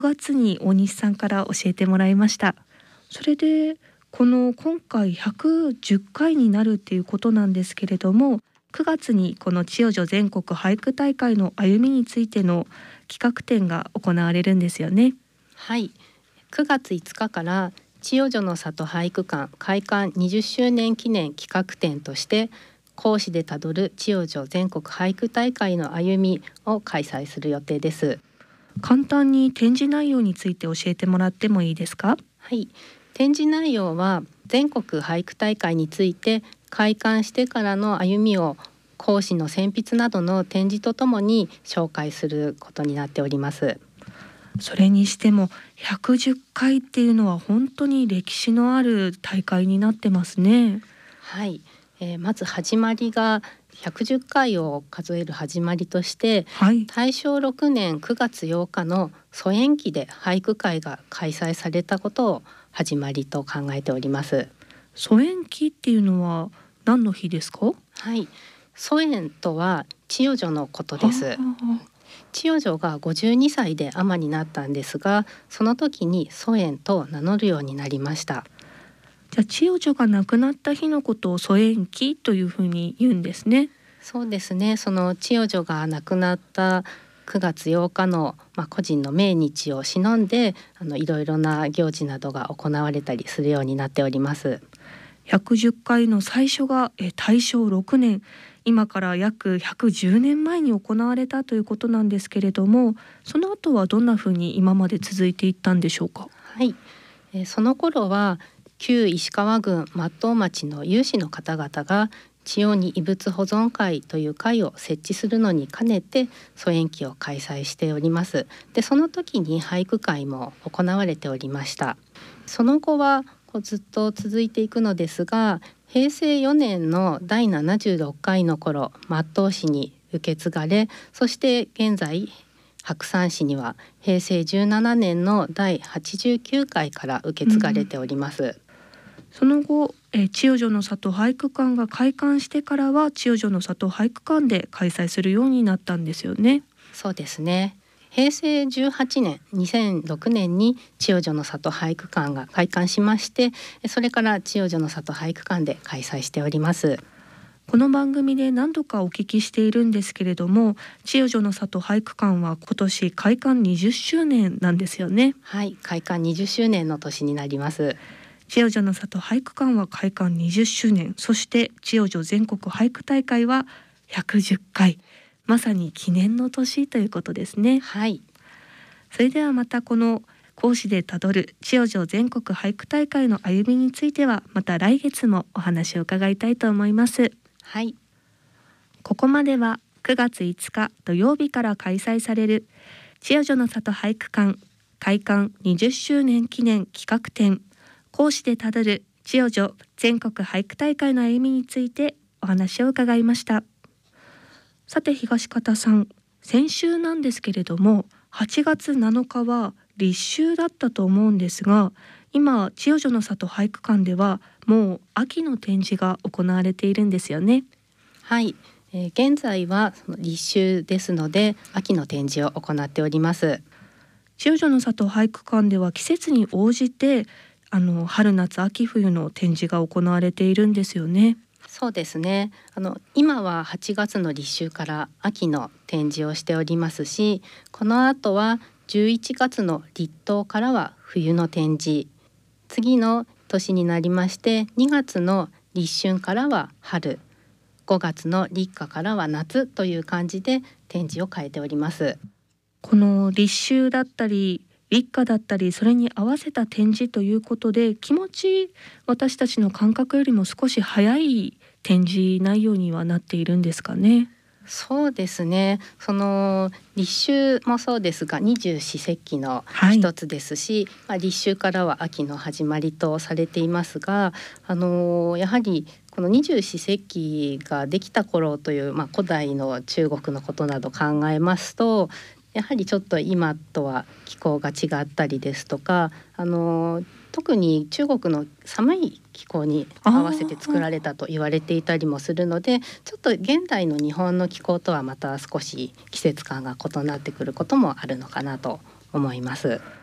5月に大西さんから教えてもらいました。それで今回110回になるっていうことなんですけれども、9月にこの千代女全国俳句大会の歩みについての企画展が行われるんですよね。 はい、9月5日から千代女の里俳句館開館20周年記念企画展として講師でたどる千代女全国俳句大会の歩みを開催する予定です。 簡単に展示内容について教えてもらってもいいですか？ はい、展示内容は全国俳句大会について開館してからの歩みを講師の選筆などの展示とともに紹介することになっております。 それにしても110回っていうのは本当に歴史のある大会になってますね。 はい、まず始まりが110回を数える始まりとして、 はい、 大正6年9月8日の疎遠期で俳句会が開催されたことを始まりと考えております。 疎遠期っていうのは何の日ですか？ はい、疎遠とは千代女のことです。千代女が52歳で尼になったんですが、その時に疎遠と名乗るようになりました。 じゃあ千代女が亡くなった日のことを疎遠期というふうに言うんですね。 そうですね、その千代女が亡くなった9月8日の、個人の命日を偲んでいろいろな行事などが行われたりするようになっております。 110回の最初が大正6年、今から約110年前に行われたということなんですけれども、その後はどんなふうに今まで続いていったんでしょうか？ はい、その頃は旧石川郡松東町の有志の方々が千代に遺物保存会という会を設置するのに兼ねて疎遠期を開催しております。で、その時に俳句会も行われておりました。その後はずっと続いていくのですが、平成4年の第76回の頃松東市に受け継がれ、そして現在白山市には平成17年の第89回から受け継がれております。 その後、千代女の里俳句館が開館してからは千代女の里俳句館で開催するようになったんですよね。 そうですね。平成18年2006年に千代女の里俳句館が開館しまして、それから千代女の里俳句館で開催しております。 この番組で何度かお聞きしているんですけれども、千代女の里俳句館は今年開館20周年なんですよね。 はい、開館20周年の年になります。 千代女の里俳句館は開館20周年、そして千代女全国俳句大会は110回、まさに記念の年ということですね。 はい、 それではまたこの講師でたどる千代女全国俳句大会の歩みについてはまた来月もお話を伺いたいと思います。 はい、 ここまでは9月5日土曜日から開催される千代女の里俳句館開館20周年記念企画展講師でたどる千代女全国俳句大会の歩みについてお話を伺いました。さて東方さん、先週なんですけれども8月7日は立秋だったと思うんですが、今千代女の里俳句館ではもう秋の展示が行われているんですよね。 はい、現在はその立秋ですので秋の展示を行っております。 千代女の里俳句館では季節に応じて春夏秋冬の展示が行われているんですよね。 そうですね、今は8月の立秋から秋の展示をしておりますし、この後は11月の立冬からは冬の展示、次の年になりまして2月の立春からは春、5月の立夏からは夏という感じで展示を変えております。 この立秋だったり立夏だったりそれに合わせた展示ということで気持ち私たちの感覚よりも少し早い展示内容にはなっているんですかね。 そうですね、その立秋もそうですが二十四節気の一つですし、立秋からは秋の始まりとされていますが、やはりこの二十四節気ができた頃という、古代の中国のことなど考えますと、やはりちょっと今とは気候が違ったりですとか、特に中国の寒い気候に合わせて作られたと言われていたりもするので、ちょっと現代の日本の気候とはまた少し季節感が異なってくることもあるのかなと思います。